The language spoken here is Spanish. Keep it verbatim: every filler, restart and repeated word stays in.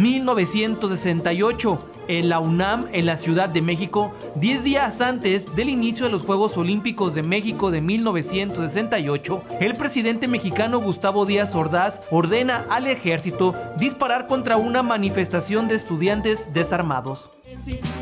mil novecientos sesenta y ocho, en la UNAM, en la Ciudad de México, diez días antes del inicio de los Juegos Olímpicos de México de mil novecientos sesenta y ocho, el presidente mexicano Gustavo Díaz Ordaz ordena al ejército disparar contra una manifestación de estudiantes desarmados.